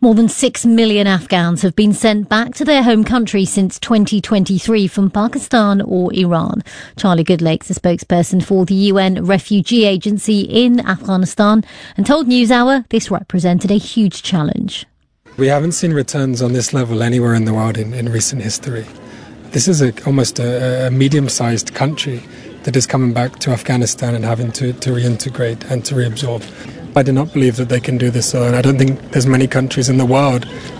More than 6 million Afghans have been sent back to their home country since 2023 from Pakistan or Iran. Charlie Goodlake's a spokesperson for the UN Refugee Agency in Afghanistan and told NewsHour this represented a huge challenge. We haven't seen returns on this level anywhere in the world in recent history. This is almost a medium-sized country that is coming back to Afghanistan and having to reintegrate and to reabsorb. I do not believe that they can do this alone. I don't think there's many countries in the world